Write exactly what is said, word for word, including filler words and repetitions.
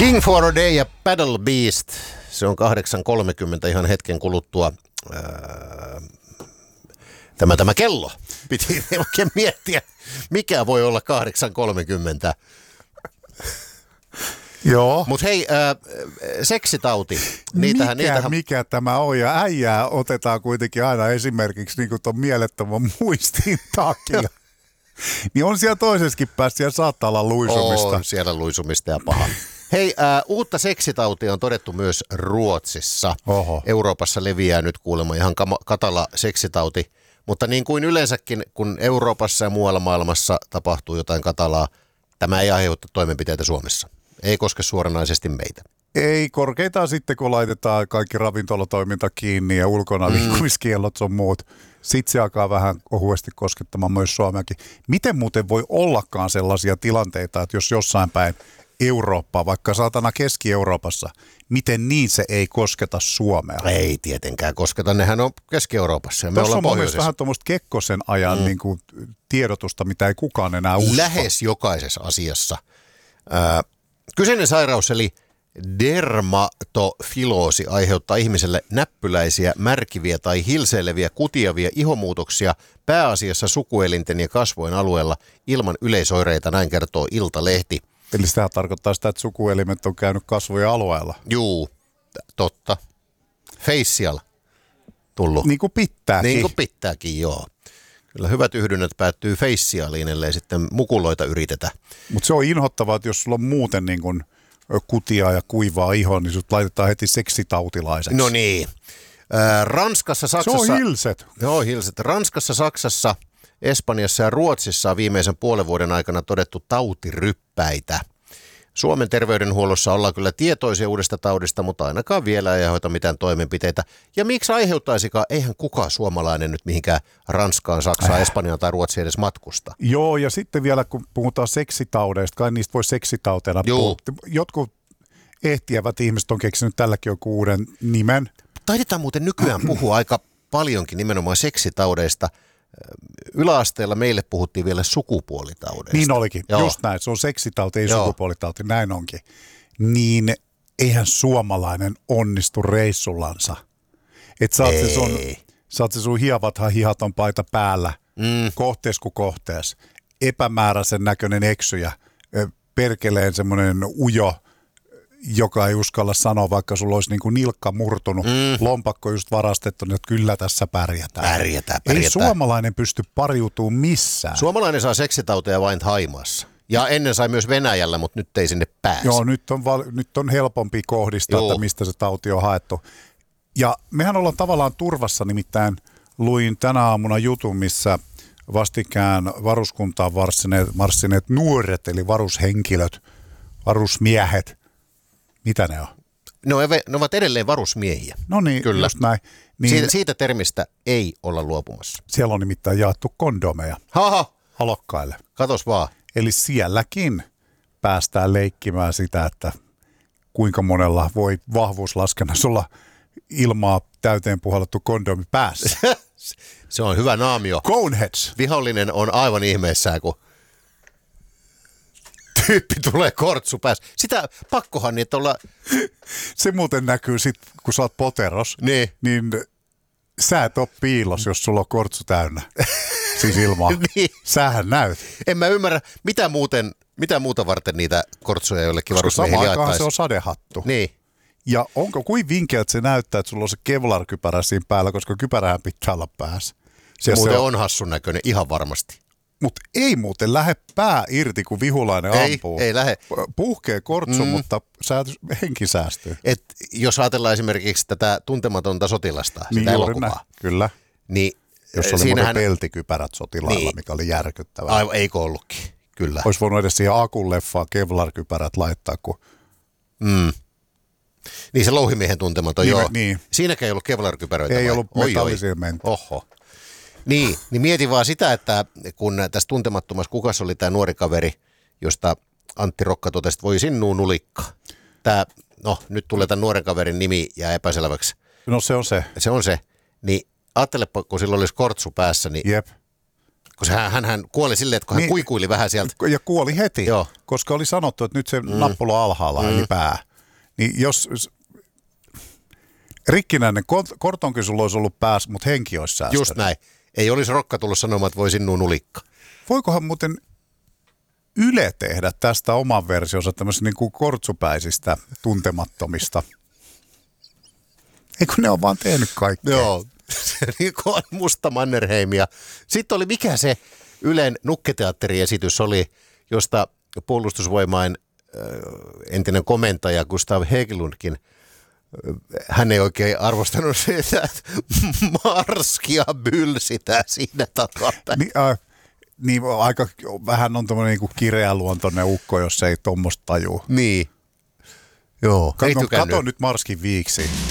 King for a Day ja Paddle Beast. Se on kahdeksan kolmekymmentä ihan hetken kuluttua. Ää, tämä, tämä kello. Piti oikein miettiä, mikä voi olla kahdeksan kolmekymmentä. Joo. Mutta hei, ää, seksitauti. Niitähän, mikä, niitähän... mikä tämä on? Ja äijää otetaan kuitenkin aina esimerkiksi niin tuon mielettömän muistin takia. Niin on siellä toisessakin päässä, siellä saattaa olla luisumista. On siellä luisumista ja paha. Hei, äh, uutta seksitautia on todettu myös Ruotsissa. Oho. Euroopassa leviää nyt kuulemma ihan kama, katala seksitauti. Mutta niin kuin yleensäkin, kun Euroopassa ja muualla maailmassa tapahtuu jotain katalaa, tämä ei aiheuta toimenpiteitä Suomessa. Ei koske suoranaisesti meitä. Ei, korkeintaan sitten kun laitetaan kaikki ravintolatoiminta kiinni ja ulkona mm. liikkumiskiellot sun muut. Sitten se alkaa vähän ohuesti koskettamaan myös Suomeakin. Miten muuten voi ollakaan sellaisia tilanteita, että jos jossain päin Eurooppaa, vaikka saatana Keski-Euroopassa, miten niin se ei kosketa Suomea? Ei tietenkään kosketa, nehän on Keski-Euroopassa ja me Tuossa ollaan on pohjoisessa. vähän tuommoista Kekkosen ajan mm. niin kuin, tiedotusta, mitä ei kukaan enää usko. Lähes jokaisessa asiassa. Äh, kyseinen sairaus eli dermatofiloosi aiheuttaa ihmiselle näppyläisiä, märkiviä tai hilseileviä kutiavia ihomuutoksia pääasiassa sukuelinten ja kasvojen alueella ilman yleisoireita, näin kertoo Iltalehti. Eli sitä tarkoittaa sitä, että sukuelimet on käynyt kasvojen alueella. Juu, totta. Facial tullut. Niin kuin pitääkin. Niin kuin pitääkin, joo. Kyllä hyvät yhdynnät päättyy facialiin, ellei sitten mukuloita yritetä. Mutta se on inhottavaa, että jos sulla on muuten niin kuin kutia ja kuivaa ihoa, niin sut laitetaan heti seksitautilaiseksi. No niin. Äh, Ranskassa, Saksassa... Se on hilset. Joo, hilset. Ranskassa, Saksassa, Espanjassa ja Ruotsissa on viimeisen puolen vuoden aikana todettu tautiryppäitä. Suomen terveydenhuollossa ollaan kyllä tietoisia uudesta taudista, mutta ainakaan vielä ei aiheuta mitään toimenpiteitä. Ja miksi aiheuttaisikaan? Eihän kukaan suomalainen nyt mihinkään Ranskaan, Saksaan, äh. Espanjaan tai Ruotsiin edes matkusta. Joo, ja sitten vielä kun puhutaan seksitaudeista, kai niistä voi seksitauteena puhua. Jotkut ehtiävät ihmiset on keksinyt tälläkin joku uuden nimen. Taidetaan muuten nykyään puhua aika paljonkin nimenomaan seksitaudeista. Yläasteella meille puhuttiin vielä sukupuolitaudeista. Niin olikin, Joo. just näin. Se on seksitauti, ei Joo. sukupuolitauti, näin onkin. Niin eihän suomalainen onnistu reissullansa. Että saat, saat se sun hievathan hihaton paita päällä, mm. kohtees kuin kohtees, epämääräisen näköinen eksyjä, perkeleen semmoinen ujo, joka ei uskalla sanoa, vaikka sulla olisi niin kuin nilkka murtunut, mm. lompakko just varastettu, niin että kyllä tässä pärjätään. Pärjätään, pärjätään. Ei suomalainen pysty pariutumaan missään. Suomalainen saa seksitauteja vain Thaimaassa. Ja ennen sai myös Venäjällä, mutta nyt ei sinne pääse. Joo, nyt on, val- nyt on helpompi kohdistaa, Joo. että mistä se tauti on haettu. Ja mehän ollaan tavallaan turvassa, nimittäin luin tänä aamuna jutun, missä vastikään varuskuntaan marssineet, marssineet nuoret, eli varushenkilöt, varusmiehet. Mitä ne on? No, ne ovat edelleen varusmiehiä. No niin, kyllä. Just näin. Niin, siitä, siitä termistä ei olla luopumassa. Siellä on nimittäin jaettu kondomeja Haha. halokkaille. Katos vaan. Eli sielläkin päästään leikkimään sitä, että kuinka monella voi vahvuuslaskennassa olla ilmaa täyteen puhallettu kondomi päässä. Se on hyvä naamio. Coneheads. Vihollinen on aivan ihmeessään, kun tyyppi tulee kortsu päässä. Sitä pakkohan niitä olla... Se muuten näkyy sitten, kun sä oot poteros, niin, niin sä et ole piilos, jos sulla on kortsu täynnä. Siis ilmaa. Niin. Sähän näyt. En mä ymmärrä, mitä, muuten, mitä muuta varten niitä kortsuja jollekin varusmiehille jaettaisiin. Se on sadehattu. Niin. Ja onko kuin vinkeltä se näyttää, että sulla on se kevlar-kypärä siinä päällä, koska kypärähän pitää olla päässä. Se ja muuten se on... on hassun näköinen, ihan varmasti. Mutta ei muuten lähde pää irti, kun vihulainen ei, ampuu. Ei lähde. Puhkee kortsu, mm. mutta henki säästyy. Et jos ajatellaan esimerkiksi tätä tuntematonta sotilasta, niin sitä elokuvaa. Kyllä. Niin, jos oli siinähän... peltikypärät sotilailla, niin. Mikä oli järkyttävää. Aivan, eikö ollutkin? Kyllä. Olisi voinut edes siihen Akun-leffaan kevlar-kypärät laittaa, kun... Mm. Niin se louhimiehen tuntematon, niin, joo. Niin. Siinäkään ei ollut kevlar-kypäröitä. Ei vai? ollut metallisia mentä. Oho. Niin, niin mietin vaan sitä, että kun tässä tuntemattomassa kukas oli tämä nuori kaveri, josta Antti Rokka totesi, että voi sinuun nulikka. Tämä, no nyt tulee tämän nuoren kaverin nimi ja epäselväksi. No se on se. Se on se. Niin ajattelepa, kun sillä olisi kortsu päässä, niin Jep. Koska hän, hän, hän kuoli silleen, että kun hän niin, kuikuili vähän sieltä. Ja kuoli heti, Joo. koska oli sanottu, että nyt se mm. nappula on alhaalla, mm. eli pää. Niin jos rikkinäinen kortonkin sulla olisi ollut päässä, mutta henki olisi säästänyt. Just näin. Ei olisi Rokka tullut sanomaan, että voi sinua nulikka. Voikohan muuten Yle tehdä tästä oman versionsa tämmöisistä niin kuin kortsupäisistä tuntemattomista? Eikö ne ole vaan tehnyt kaikkea? Joo, niin kuin on Musta Mannerheim. Ja sitten oli mikä se Ylen nukketeatteriesitys oli, josta puolustusvoimain äh, entinen komentaja Gustav Hägglundkin, äh, hän ei oikein arvostanut sitä, että marskia bylsitä siinä takapäin. Niin, äh, niin aika vähän on tommoinen niin kireäluontoinen ukko, jos ei tuommoista tajuu. Niin. Joo. Kato, kato nyt Marskin viiksi.